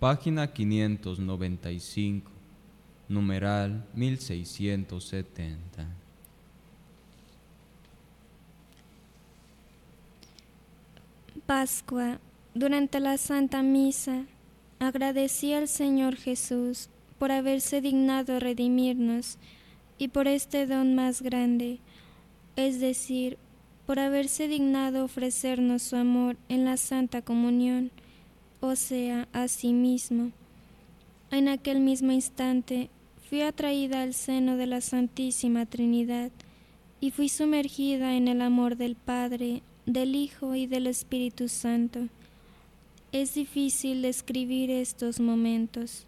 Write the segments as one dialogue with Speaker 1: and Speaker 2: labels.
Speaker 1: página 595, numeral 1670.
Speaker 2: Pascua. Durante la Santa Misa, agradecí al Señor Jesús por haberse dignado redimirnos y por este don más grande, es decir, por haberse dignado ofrecernos su amor en la Santa Comunión, o sea, a sí mismo. En aquel mismo instante fui atraída al seno de la Santísima Trinidad y fui sumergida en el amor del Padre, del Hijo y del Espíritu Santo. Es difícil describir estos momentos.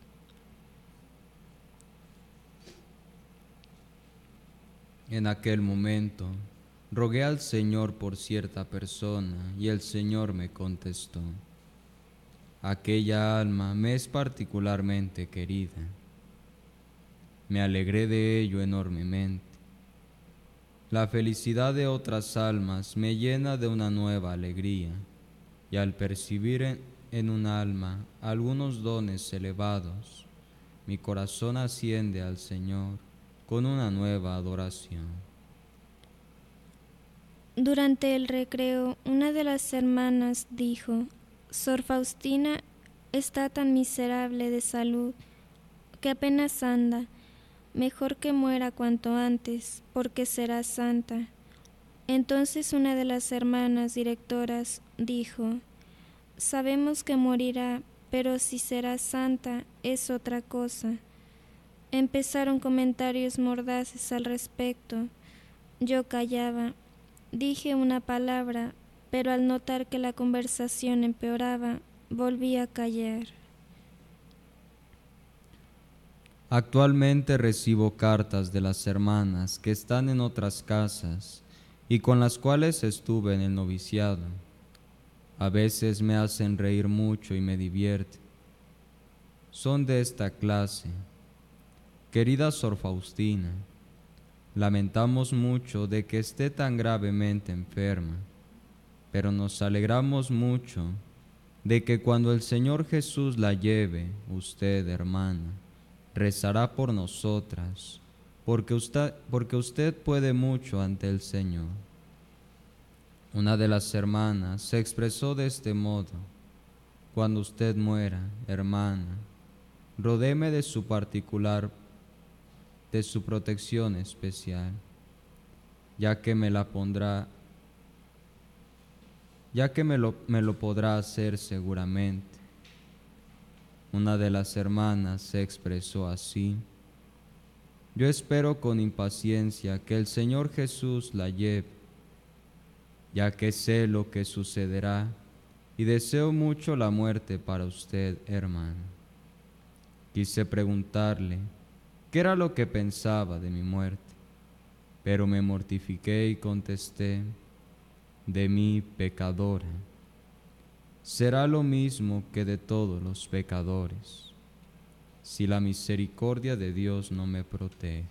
Speaker 1: En aquel momento, rogué al Señor por cierta persona y el Señor me contestó: aquella alma me es particularmente querida. Me alegré de ello enormemente. La felicidad de otras almas me llena de una nueva alegría, y al percibir en un alma algunos dones elevados, mi corazón asciende al Señor con una nueva adoración.
Speaker 2: Durante el recreo, una de las hermanas dijo: Sor Faustina está tan miserable de salud que apenas anda. Mejor que muera cuanto antes, porque será santa. Entonces una de las hermanas directoras dijo: sabemos que morirá, pero si será santa es otra cosa. Empezaron comentarios mordaces al respecto. Yo callaba. Dije una palabra, pero al notar que la conversación empeoraba, volví a callar.
Speaker 1: Actualmente recibo cartas de las hermanas que están en otras casas y con las cuales estuve en el noviciado. A veces me hacen reír mucho y me divierten. Son de esta clase: querida Sor Faustina, lamentamos mucho de que esté tan gravemente enferma, pero nos alegramos mucho de que cuando el Señor Jesús la lleve, usted, hermana, rezará por nosotras, porque usted puede mucho ante el Señor. Una de las hermanas se expresó de este modo: cuando usted muera, hermana, rodéeme de su protección especial, ya que me lo podrá hacer seguramente. Una de las hermanas se expresó así: yo espero con impaciencia que el Señor Jesús la lleve, ya que sé lo que sucederá y deseo mucho la muerte para usted, hermana. Quise preguntarle qué era lo que pensaba de mi muerte, pero me mortifiqué y contesté: de mí, pecadora, será lo mismo que de todos los pecadores, si la misericordia de Dios no me protege.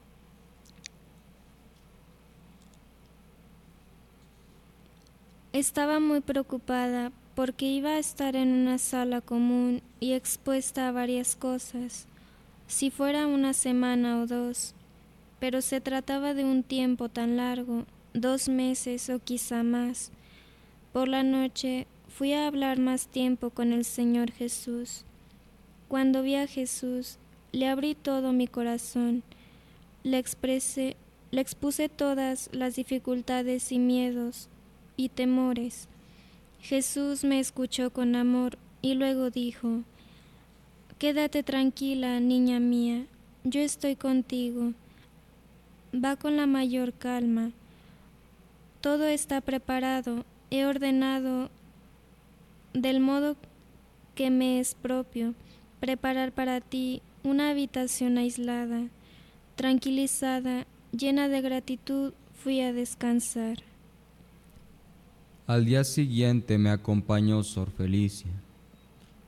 Speaker 2: Estaba muy preocupada porque iba a estar en una sala común y expuesta a varias cosas, si fuera una semana o dos, pero se trataba de un tiempo tan largo, 2 meses o quizá más. Por la noche fui a hablar más tiempo con el Señor Jesús. Cuando vi a Jesús, le abrí todo mi corazón, le expuse todas las dificultades y miedos y temores. Jesús me escuchó con amor y luego dijo: quédate tranquila, niña mía, yo estoy contigo. Va con la mayor calma. Todo está preparado, he ordenado del modo que me es propio preparar para ti una habitación aislada. Tranquilizada, llena de gratitud, fui a descansar.
Speaker 1: Al día siguiente me acompañó Sor Felicia.